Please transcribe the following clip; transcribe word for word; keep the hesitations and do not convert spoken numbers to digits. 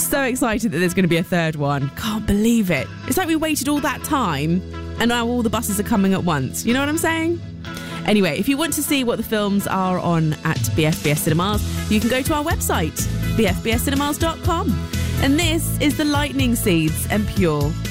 so excited that there's going to be a third one. Can't believe it. It's like we waited all that time and now all the buses are coming at once. You know what I'm saying? Anyway, if you want to see what the films are on at B F B S Cinemas, you can go to our website, b f b s cinemas dot com. And this is The Lightning Seeds and Pure.